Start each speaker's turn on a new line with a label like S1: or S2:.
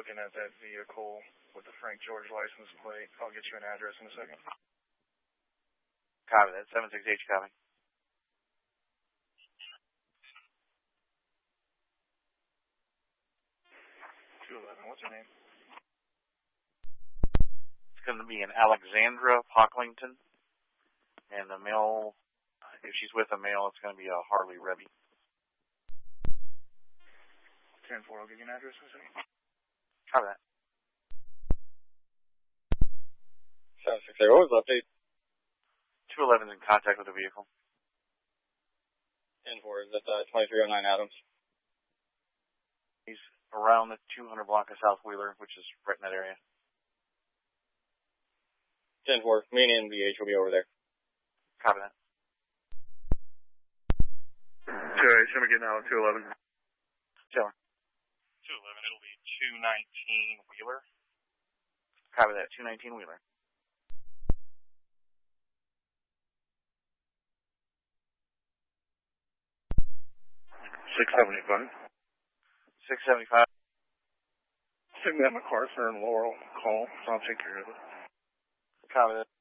S1: looking at that vehicle with the Frank George license plate. I'll get you an address in a second.
S2: Copy that. 76H, copy.
S1: 211, what's her name?
S2: It's going to be an Alexandra Pocklington. And the male, if she's with a male, it's going to be a Harley Rebby.
S1: 10-4, I'll give you an address in a second.
S2: Copy that.
S3: 760, what was the update?
S2: 211 is in contact with the vehicle.
S3: 10-4, is that 2309 Adams?
S2: He's around the 200 block of South Wheeler, which is right in that area.
S3: 10-4, me and NVH will be over there.
S2: Copy that.
S1: 2-8, should we get now at 211?
S2: 211,
S1: it'll be 219 Wheeler.
S2: Copy that. 219 Wheeler.
S1: 675.
S2: 675.
S1: Send me at MacArthur and Laurel. Call. I'll take care of it.
S2: Copy that.